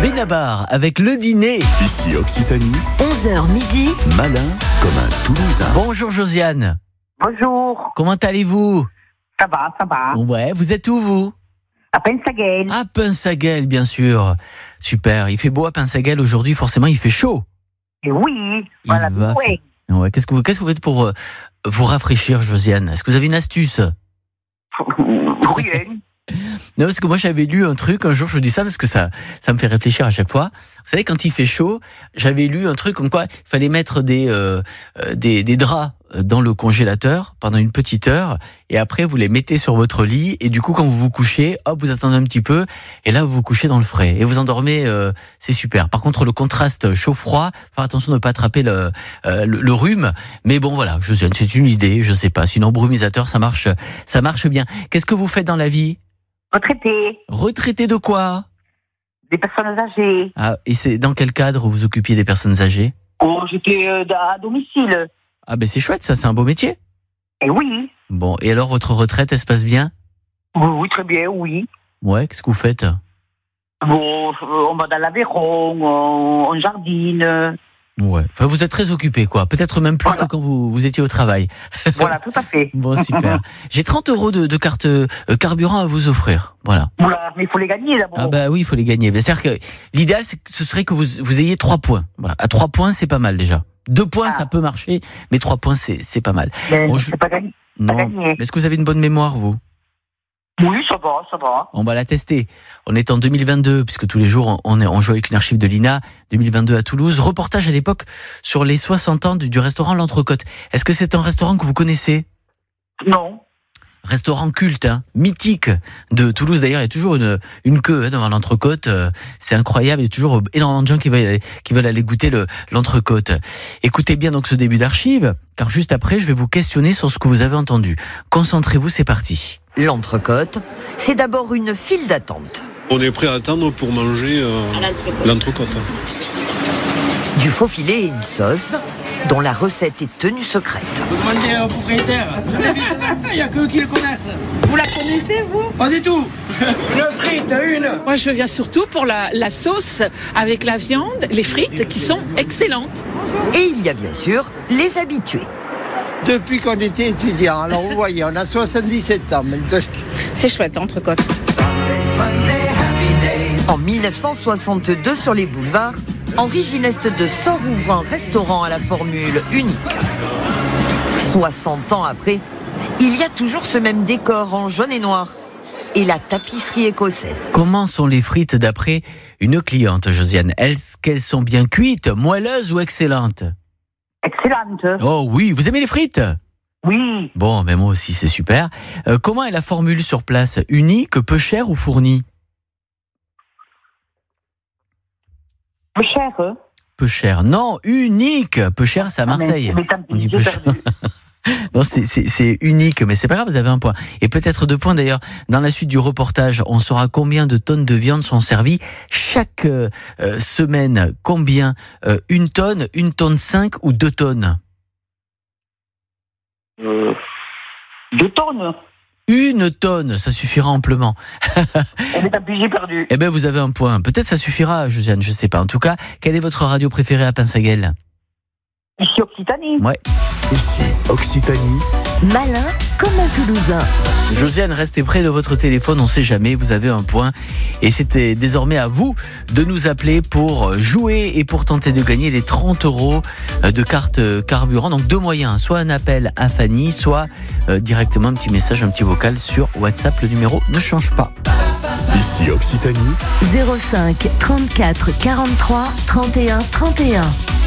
Benabar avec le dîner. Ici Occitanie, 11h midi. malin comme un Toulousain. Bonjour Josiane. Bonjour, Comment allez-vous? ça va. Ouais, vous êtes où vous? À Pensaguel. À Pensaguel, bien sûr. Super, il fait beau à Pensaguel aujourd'hui, forcément il fait chaud. Et oui, voilà, va ouais. Ouais, qu'est-ce que vous faites pour vous rafraîchir, Josiane? Est-ce que vous avez une astuce? Rien. Non, parce que moi j'avais lu un truc, un jour je vous dis ça parce que ça me fait réfléchir à chaque fois. Vous savez, quand il fait chaud, j'avais lu un truc comme quoi il fallait mettre des draps dans le congélateur pendant une petite heure et après vous les mettez sur votre lit et du coup quand vous vous couchez, hop, vous attendez un petit peu et là vous vous couchez dans le frais et vous endormez, c'est super. Par contre le contraste chaud-froid, faire attention de ne pas attraper le rhume, mais bon voilà, Josiane, c'est une idée, je sais pas, sinon brumisateur ça marche bien. Qu'est-ce que vous faites dans la vie? Retraité, Retraité de quoi? des personnes âgées. Ah, et c'est dans quel cadre vous occupiez des personnes âgées? Oh, j'étais à domicile. Ah ben c'est chouette ça, c'est un beau métier. Et oui, Bon, et alors votre retraite, elle se passe bien? oui, très bien, oui. Ouais, qu'est-ce que vous faites? Bon, on va dans l'Aveyron, on jardine. Ouais, enfin vous êtes très occupé quoi, peut-être même plus que quand vous étiez au travail. Voilà, tout à fait. Bon, super. J'ai 30 € de carte carburant à vous offrir, voilà. Voilà, mais il faut les gagner d'abord. Ah bah oui, il faut les gagner. C'est-à-dire que l'idéal, ce serait que vous ayez 3 points. Voilà. À 3 points, c'est pas mal déjà. 2 points, ça peut marcher, mais 3 points, c'est pas mal. Mais Bon, c'est pas gagné. Non. gagné. Mais est-ce que vous avez une bonne mémoire, vous? Oui, ça va. On va la tester. On est en 2022, puisque tous les jours, on joue avec une archive de l'INA. 2022 à Toulouse. Reportage à l'époque sur les 60 ans du restaurant L'Entrecôte. Est-ce que c'est un restaurant que vous connaissez? Non. Restaurant culte, hein, mythique de Toulouse. D'ailleurs, il y a toujours une queue devant l'Entrecôte. C'est incroyable. Il y a toujours énormément de gens qui veulent aller goûter l'Entrecôte. Écoutez bien donc ce début d'archive, car juste après, je vais vous questionner sur ce que vous avez entendu. Concentrez-vous, c'est parti. L'entrecôte, c'est d'abord une file d'attente. On est prêt à attendre pour manger l'entrecôte. Du faux filet et une sauce, dont la recette est tenue secrète. Vous demandez au propriétaire. Il n'y a que eux qui le connaissent. Vous la connaissez, vous? Pas du tout. Une frite, une. Moi, je viens surtout pour la sauce avec la viande, les frites qui sont excellentes. Et il y a bien sûr les habitués. Depuis qu'on était étudiant, alors vous voyez, on a 77 ans maintenant. C'est chouette, l'entrecôte. En 1962, sur les boulevards, Henri Gineste de Sort ouvre un restaurant à la formule unique. 60 ans après, il y a toujours ce même décor en jaune et noir et la tapisserie écossaise. Comment sont les frites d'après une cliente, Josiane? Est-ce qu'elles sont bien cuites, moelleuses ou excellentes? Excellente. Oh oui, vous aimez les frites? Oui. Bon, mais moi aussi, c'est super. Comment est la formule sur place? Unique, peu cher ou fournie? Peu cher, hein? Peu cher. Non, unique. Peu cher, c'est à Marseille. Mais On dit peu cher. Non, c'est unique, mais c'est pas grave, vous avez un point. Et peut-être 2 points d'ailleurs. Dans la suite du reportage, on saura combien de tonnes de viande sont servies chaque semaine. Combien? 1 tonne, 5 ou 2 tonnes? 2 tonnes. 1 tonne, ça suffira amplement. Mais tant pis, j'ai perdu. Eh bien, vous avez un point. Peut-être ça suffira, Josiane, je sais pas. En tout cas, quelle est votre radio préférée à Pensaguel? Ici Occitanie. Ouais. Ici Occitanie, Malin comme un Toulousain. Josiane, restez près de votre téléphone, on sait jamais, vous avez un point. Et c'était désormais à vous de nous appeler pour jouer et pour tenter de gagner les 30 € de carte carburant. Donc 2 moyens, soit un appel à Fanny, soit directement un petit message, un petit vocal sur WhatsApp. Le numéro ne change pas. ici Occitanie, 05 34 43 31 31.